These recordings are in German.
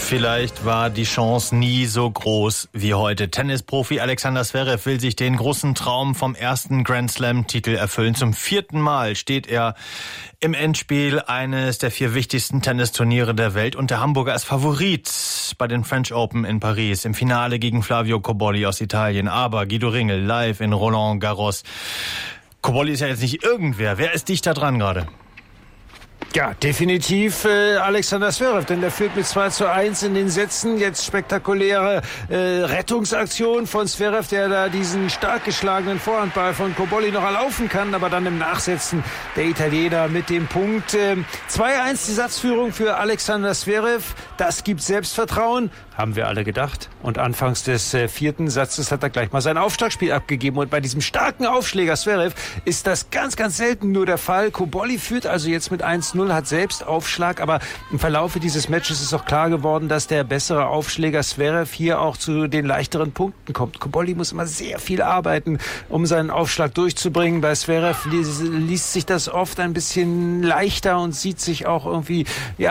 Vielleicht war die Chance nie so groß wie heute. Tennisprofi Alexander Zverev will sich den großen Traum vom ersten Grand Slam-Titel erfüllen. Zum 4. Mal steht er im Endspiel eines der 4 wichtigsten Tennisturniere der Welt und der Hamburger ist Favorit bei den French Open in Paris im Finale gegen Flavio Cobolli aus Italien. Aber Guido Ringel live in Roland Garros. Cobolli ist ja jetzt nicht irgendwer. Wer ist dichter dran gerade? Ja, definitiv Alexander Zverev, denn der führt mit 2:1 in den Sätzen. Jetzt spektakuläre Rettungsaktion von Zverev, der da diesen stark geschlagenen Vorhandball von Cobolli noch erlaufen kann, aber dann im Nachsetzen der Italiener mit dem Punkt. 2:1 die Satzführung für Alexander Zverev. Das gibt Selbstvertrauen, haben wir alle gedacht. Und anfangs des 4. Satzes hat er gleich mal sein Aufschlagspiel abgegeben. Und bei diesem starken Aufschläger Zverev ist das ganz, ganz selten nur der Fall. Cobolli führt also jetzt mit 1:0, hat selbst Aufschlag, aber im Verlaufe dieses Matches ist auch klar geworden, dass der bessere Aufschläger Zverev hier auch zu den leichteren Punkten kommt. Cobolli muss immer sehr viel arbeiten, um seinen Aufschlag durchzubringen. Bei Zverev liest sich das oft ein bisschen leichter und sieht sich auch irgendwie,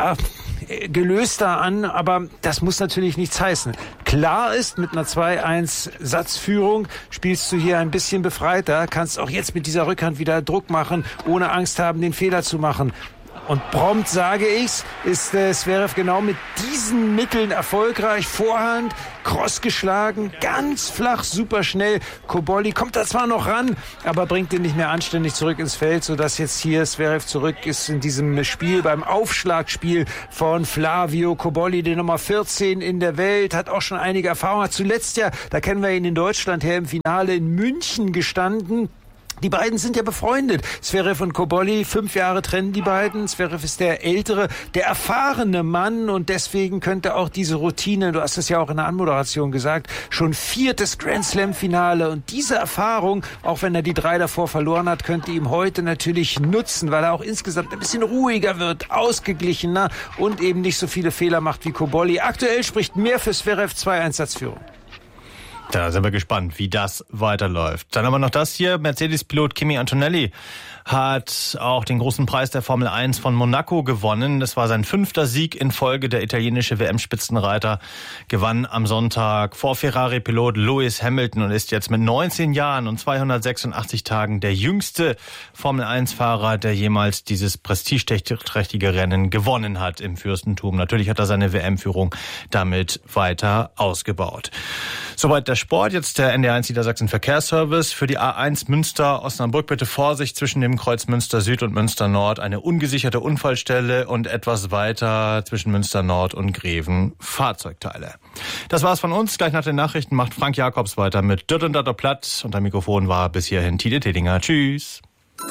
gelöster an, aber das muss natürlich nichts heißen. Klar ist, mit einer 2:1 Satzführung spielst du hier ein bisschen befreiter, kannst auch jetzt mit dieser Rückhand wieder Druck machen, ohne Angst haben, den Fehler zu machen. Und prompt, sage ich's, ist Zverev genau mit diesen Mitteln erfolgreich. Vorhand, Cross geschlagen, ganz flach, super schnell. Cobolli kommt da zwar noch ran, aber bringt ihn nicht mehr anständig zurück ins Feld, sodass jetzt hier Zverev zurück ist in diesem Spiel, beim Aufschlagspiel von Flavio Cobolli, der Nummer 14 in der Welt, hat auch schon einige Erfahrungen. Hat zuletzt ja, da kennen wir ihn in Deutschland her, im Finale in München gestanden. Die beiden sind ja befreundet. Zverev und Cobolli, 5 Jahre trennen die beiden. Zverev ist der ältere, der erfahrene Mann und deswegen könnte auch diese Routine, du hast es ja auch in der Anmoderation gesagt, schon 4. Grand Slam Finale und diese Erfahrung, auch wenn er die 3 davor verloren hat, könnte ihm heute natürlich nutzen, weil er auch insgesamt ein bisschen ruhiger wird, ausgeglichener und eben nicht so viele Fehler macht wie Cobolli. Aktuell spricht mehr für Zverev, 2:1 Satzführung. Da sind wir gespannt, wie das weiterläuft. Dann haben wir noch das hier. Mercedes-Pilot Kimi Antonelli hat auch den großen Preis der Formel 1 von Monaco gewonnen. Das war sein 5. Sieg in Folge. Der italienische WM-Spitzenreiter gewann am Sonntag vor Ferrari-Pilot Lewis Hamilton und ist jetzt mit 19 Jahren und 286 Tagen der jüngste Formel 1-Fahrer, der jemals dieses prestigeträchtige Rennen gewonnen hat im Fürstentum. Natürlich hat er seine WM-Führung damit weiter ausgebaut. Soweit der Sport. Jetzt der NDR1 Niedersachsen Verkehrsservice. Für die A1 Münster-Osnabrück bitte Vorsicht zwischen dem Kreuz Münster Süd und Münster Nord. Eine ungesicherte Unfallstelle und etwas weiter zwischen Münster Nord und Greven Fahrzeugteile. Das war's von uns. Gleich nach den Nachrichten macht Frank Jakobs weiter mit Dött und Datter Platt. Und am Mikrofon war bis hierhin Tide Tedinger. Tschüss.